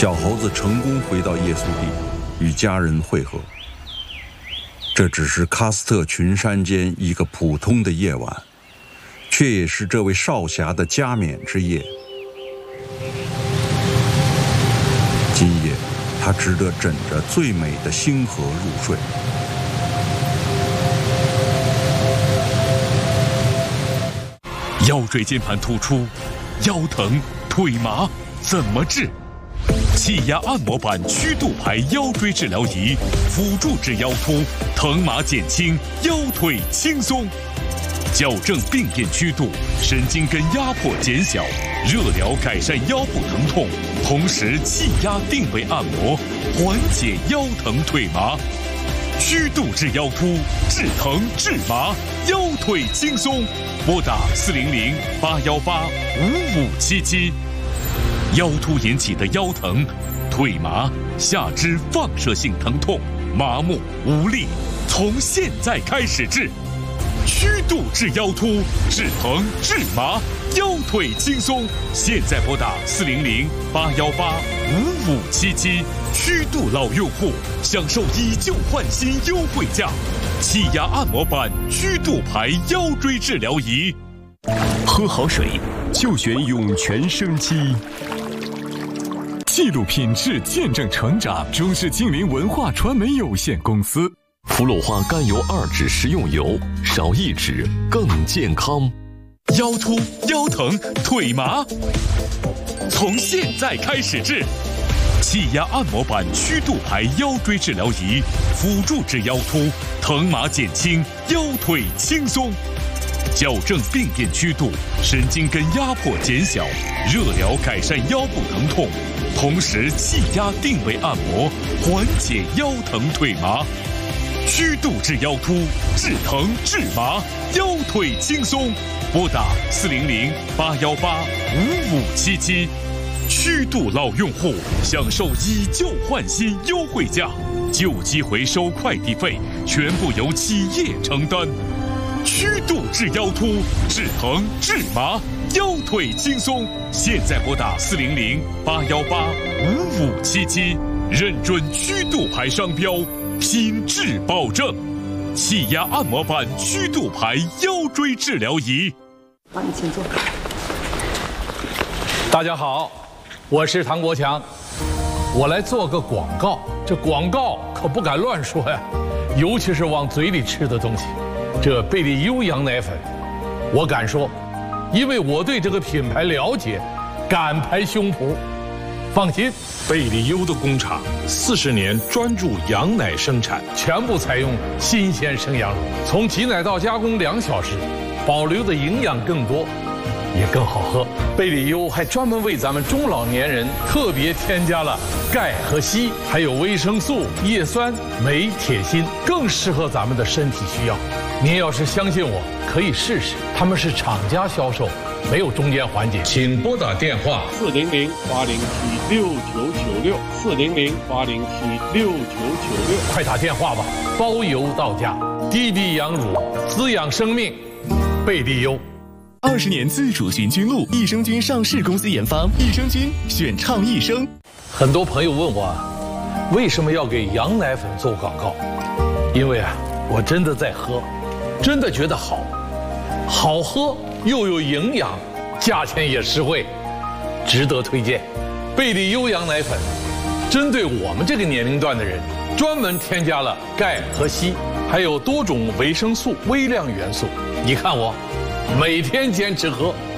小猴子成功回到夜宿地，与家人会合。这只是喀斯特群山间一个普通的夜晚，却也是这位少侠的加冕之夜。今夜，他值得枕着最美的星河入睡。 腰椎间盘突出，腰疼腿麻怎么治？气压按摩板曲度牌腰椎治疗仪，辅助治腰突，疼麻减轻，腰腿轻松，矫正病变曲度，神经根压迫减小，热疗改善腰部疼痛，同时气压定位按摩，缓解腰疼腿麻。曲度治腰突，治疼治麻，腰腿轻松。拨打400-818-5577。腰突引起的腰疼、腿麻、下肢放射性疼痛、麻木无力，从现在开始治。曲度治腰突，治疼治麻，腰腿轻松。现在拨打400-818-5577。曲度老用户享受以旧换新优惠价，气压按摩板曲度牌腰椎治疗仪。 喝好水就选涌泉生机。记录品质，见证成长。中视金陵文化传媒有限公司。 氟鲁化甘油2酯食用油，少1酯更健康。 腰突、腰疼、腿麻，从现在开始治。气压按摩板曲度牌腰椎治疗仪，辅助治腰突，疼麻减轻，腰腿轻松。矫正病变曲度，神经根压迫减小，热疗改善腰部疼痛，同时气压定位按摩，缓解腰疼腿麻。曲度治腰突，治疼治麻，腰腿轻松。拨打400-818-5577。曲度老用户享受以旧换新优惠价，旧机回收快递费全部由企业承担。曲度治腰突，治疼治麻，腰腿轻松。现在拨打400-818-5577，认准曲度牌商标，品质保证。气压按摩板曲度牌腰椎治疗仪。 好，你请坐。 大家好，我是唐国强，我来做个广告。这广告可不敢乱说呀，尤其是往嘴里吃的东西。这贝利优羊奶粉，我敢说，因为我对这个品牌了解，敢拍胸脯。放心， 贝利优的工厂40年专注羊奶生产， 全部采用新鲜生羊乳，从挤奶到加工2小时，保留的营养更多，也更好喝。贝利优还专门为咱们中老年人特别添加了钙和硒，还有维生素、叶酸、镁、铁、锌，更适合咱们的身体需要。您要是相信我，可以试试，他们是厂家销售，没有中间环节。 请拨打电话 400-807-6996，400-807-6996，快打电话吧，包邮到家。低比羊乳，滋养生命，贝利优。 20年自主菌菌露，益生菌上市公司研发，益生菌选倡益生。 很多朋友问我，为什么要给羊奶粉做广告？因为我真的在喝，真的觉得好喝又有营养，价钱也实惠，值得推荐。贝利优羊奶粉针对我们这个年龄段的人，专门添加了钙和硒，还有多种维生素、微量元素。你看我每天坚持喝。